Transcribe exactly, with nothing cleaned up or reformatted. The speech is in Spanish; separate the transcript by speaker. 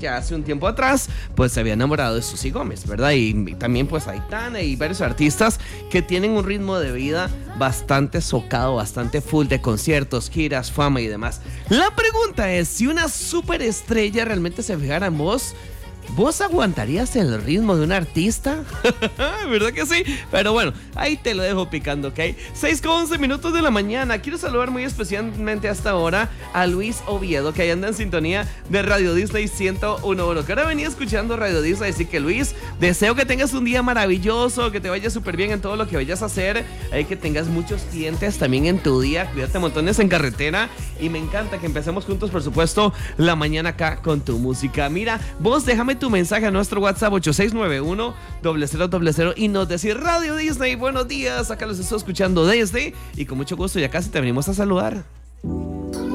Speaker 1: ya hace un tiempo atrás, pues se había enamorado de Susy Gómez, ¿verdad? Y, y también pues Aitana y varios artistas que tienen un ritmo de vida bastante socado, bastante full de conciertos, giras, fama y demás. La pregunta es, si una superestrella realmente se fijara en vos, ¿vos aguantarías el ritmo de un artista? ¿Verdad que sí? Pero bueno, ahí te lo dejo picando, ¿ok? seis con once minutos de la mañana. Quiero saludar muy especialmente hasta ahora a Luis Oviedo, que ahí anda en sintonía de Radio Disney ciento uno punto uno. Que ahora venía escuchando Radio Disney. Así que, Luis, deseo que tengas un día maravilloso, que te vaya súper bien en todo lo que vayas a hacer. Ahí que tengas muchos clientes también en tu día. Cuídate montones en carretera. Y me encanta que empecemos juntos, por supuesto, la mañana acá con tu música. Mira, vos déjame tu mensaje a nuestro WhatsApp ocho seis nueve uno, cero cero cero cero y nos decís Radio Disney, buenos días, acá los estoy escuchando desde y con mucho gusto ya casi te venimos a saludar.